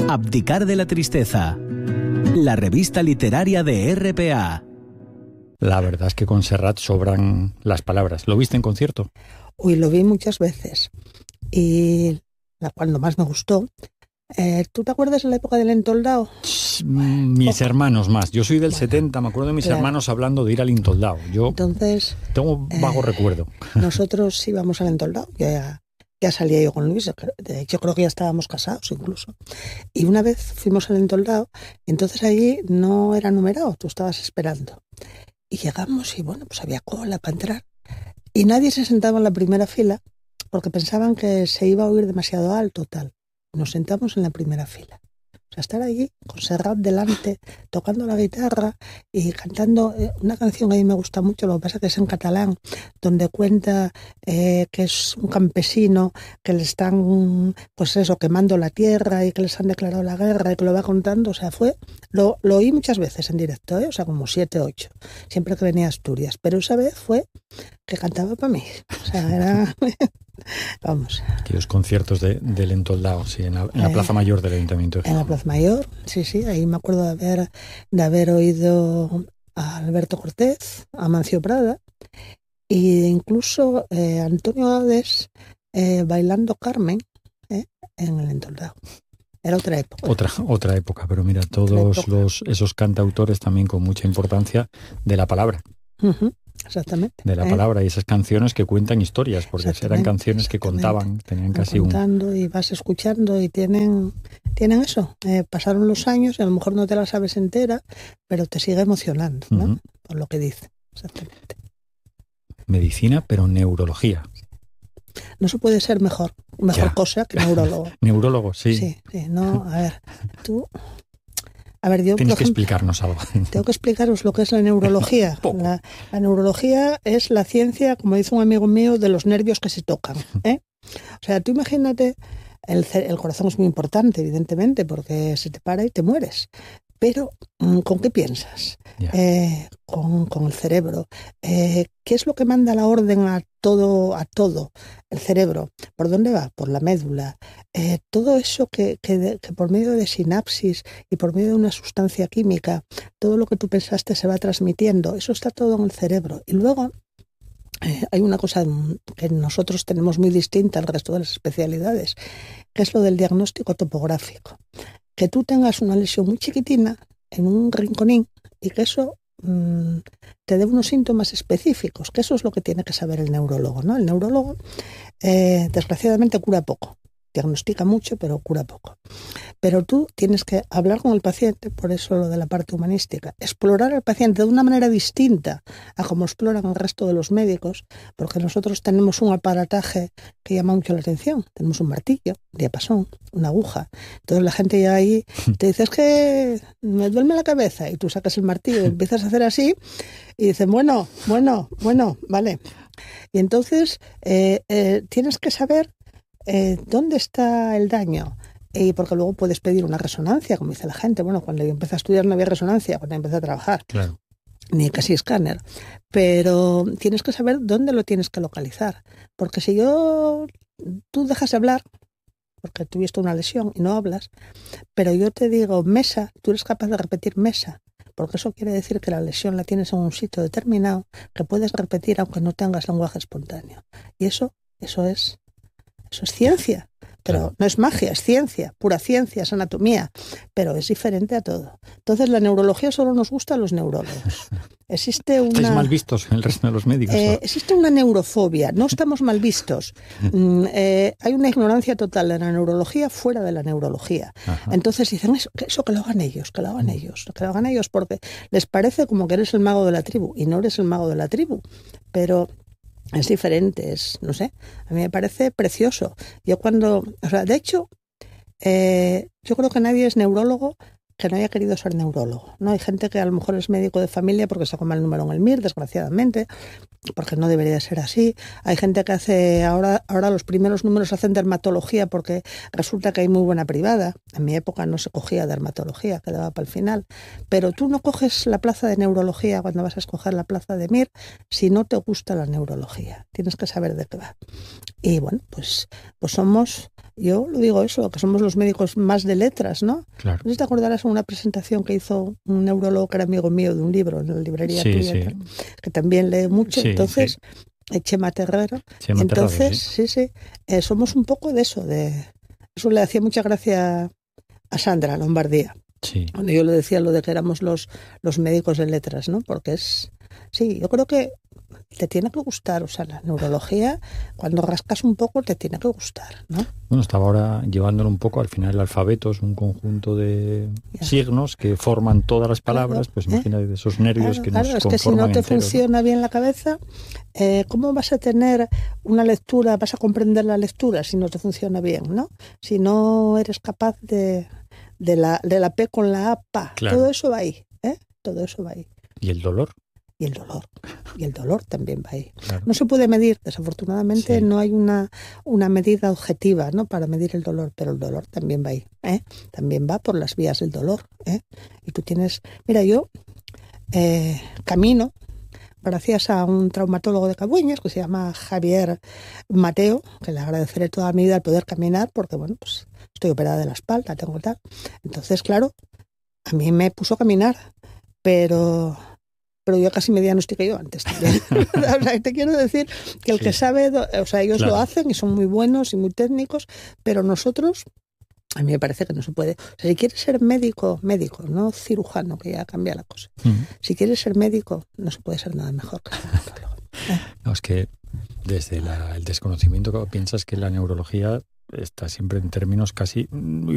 Abdicar de la tristeza. La revista literaria de RPA. La verdad es que con Serrat sobran las palabras. ¿Lo viste en concierto? Uy, lo vi muchas veces. Y cuando más me gustó... ¿Tú te acuerdas de la época del Entoldao? Mis hermanos más. Yo soy del 70, me acuerdo de mis hermanos hablando de ir al Entoldao. Yo entonces, tengo vago recuerdo. Nosotros íbamos al Entoldao, ya salía yo con Luis, de hecho creo que ya estábamos casados incluso. Y una vez fuimos al Entoldao, entonces allí no era numerado, tú estabas esperando. Y llegamos y bueno, pues había cola para entrar. Y nadie se sentaba en la primera fila porque pensaban que se iba a oír demasiado alto tal. Nos sentamos en la primera fila. O sea, estar allí con Serrat delante, tocando la guitarra y cantando una canción que a mí me gusta mucho, lo que pasa es que es en catalán, donde cuenta que es un campesino que le están, pues eso, quemando la tierra y que les han declarado la guerra y que lo va contando. O sea, lo oí muchas veces en directo, o sea, como 7, 8, siempre que venía a Asturias. Pero esa vez fue que cantaba para mí. O sea, era... Vamos. Aquellos conciertos del Entoldao, sí, en la Plaza Mayor del Ayuntamiento. En la Plaza Mayor, sí, ahí me acuerdo de haber oído a Alberto Cortés, a Mancio Prada, e incluso Antonio Gades bailando Carmen en el Entoldao. Era otra época. Otra época, pero mira, todos esos cantautores también con mucha importancia de la palabra. Uh-huh. Exactamente. De la palabra y esas canciones que cuentan historias, porque eran canciones que contaban, tenían casi contando y vas escuchando y tienen eso. Pasaron los años y a lo mejor no te la sabes entera, pero te sigue emocionando, ¿no? Uh-huh. Por lo que dice. Exactamente. Medicina, pero neurología. No se puede ser mejor cosa que neurólogo. Neurólogo, sí. Sí, no, a ver, tú... A ver, yo, tienes que explicarnos algo. Tengo que explicaros lo que es la neurología. La neurología es la ciencia, como dice un amigo mío, de los nervios que se tocan. O sea, tú imagínate, el corazón es muy importante, evidentemente, porque se te para y te mueres. Pero, ¿con qué piensas? Yeah. Con el cerebro. ¿Qué es lo que manda la orden a todo? El cerebro. ¿Por dónde va? Por la médula. Todo eso que por medio de sinapsis y por medio de una sustancia química, todo lo que tú pensaste se va transmitiendo. Eso está todo en el cerebro. Y luego... hay una cosa que nosotros tenemos muy distinta al resto de las especialidades, que es lo del diagnóstico topográfico. Que tú tengas una lesión muy chiquitina en un rinconín y que eso te dé unos síntomas específicos, que eso es lo que tiene que saber el neurólogo, ¿no? El neurólogo, desgraciadamente, cura poco. Diagnostica mucho, pero cura poco. Pero tú tienes que hablar con el paciente, por eso lo de la parte humanística, explorar al paciente de una manera distinta a como exploran el resto de los médicos, porque nosotros tenemos un aparataje que llama mucho la atención. Tenemos un martillo, un diapasón, una aguja. Entonces la gente ya ahí te dice, es que me duele la cabeza, y tú sacas el martillo y empiezas a hacer así, y dicen, bueno, vale. Y entonces tienes que saber ¿dónde está el daño? Porque luego puedes pedir una resonancia, como dice la gente. Bueno, cuando yo empecé a estudiar no había resonancia, cuando empecé a trabajar. Claro. Ni casi escáner. Pero tienes que saber dónde lo tienes que localizar. Porque si tú dejas de hablar, porque tuviste una lesión y no hablas, pero yo te digo mesa, tú eres capaz de repetir mesa. Porque eso quiere decir que la lesión la tienes en un sitio determinado que puedes repetir aunque no tengas lenguaje espontáneo. Y eso es ciencia, pero claro. No es magia, es ciencia, pura ciencia, es anatomía, pero es diferente a todo. Entonces la neurología solo nos gusta a los neurólogos. Existe una... ¿Estáis mal vistos el resto de los médicos? Existe una neurofobia, no estamos mal vistos. Hay una ignorancia total de la neurología fuera de la neurología. Ajá. Entonces dicen eso que lo hagan ellos, que lo hagan ellos, porque les parece como que eres el mago de la tribu, y no eres el mago de la tribu, pero... es diferente, no sé, a mí me parece precioso. De hecho, yo creo que nadie es neurólogo que no haya querido ser neurólogo, ¿no? Hay gente que a lo mejor es médico de familia porque sacó mal número en el MIR, desgraciadamente, porque no debería ser así. Hay gente que hace, ahora los primeros números hacen dermatología porque resulta que hay muy buena privada. En mi época no se cogía dermatología, quedaba para el final. Pero tú no coges la plaza de neurología cuando vas a escoger la plaza de MIR si no te gusta la neurología. Tienes que saber de qué va. Y bueno, pues somos... Yo lo digo eso, que somos los médicos más de letras, ¿no? Claro. No sé si te acordarás de una presentación que hizo un neurólogo que era amigo mío de un libro en la librería tuya, que también lee mucho. Entonces, Chema Terrero. Entonces, somos un poco de eso. Eso le hacía mucha gracia a Sandra Lombardía. Sí. Cuando yo le decía lo de que éramos los médicos de letras, ¿no? Porque yo creo que te tiene que gustar, o sea, la neurología, cuando rascas un poco, te tiene que gustar, ¿no? Bueno, estaba ahora llevándolo un poco, al final el alfabeto es un conjunto de signos que forman todas las palabras, pues imagínate de esos nervios que nos conforman. Claro, es que si no te enteros, funciona bien la cabeza, ¿cómo vas a tener una lectura, vas a comprender la lectura si no te funciona bien, ¿no? Si no eres capaz de la P con la A, pa. Claro. Todo eso va ahí, todo eso va ahí. ¿Y el dolor? Y el dolor también va ahí. Claro. No se puede medir, desafortunadamente no hay una medida objetiva, ¿no?, para medir el dolor, pero el dolor también va ahí, también va por las vías del dolor, Y tú tienes, mira, yo camino gracias a un traumatólogo de Cabueñas que se llama Javier Mateo, que le agradeceré toda mi vida el poder caminar, porque bueno, pues estoy operada de la espalda, tengo tal. Entonces, claro, a mí me puso a caminar, pero yo casi me diagnostiqué yo antes también. O sea, te quiero decir que el que sabe, o sea, ellos lo hacen y son muy buenos y muy técnicos, pero nosotros, a mí me parece que no se puede. O sea, si quieres ser médico, no cirujano, que ya cambia la cosa. Si quieres ser médico, no se puede ser nada mejor que ser neurólogo. No, es que desde el desconocimiento piensas que la neurología está siempre en términos casi